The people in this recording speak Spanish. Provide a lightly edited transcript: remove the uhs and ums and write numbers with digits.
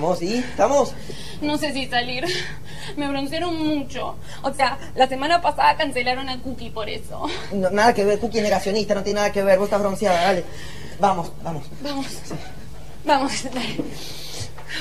Vamos, ¿y? ¿Estamos? No sé si salir. Me broncearon mucho. O sea, la semana pasada cancelaron a Cookie por eso. No, nada que ver, Cookie es negacionista, no tiene nada que ver. Vos estás bronceada, dale. Vamos. Vamos. Sí. Vamos, dale.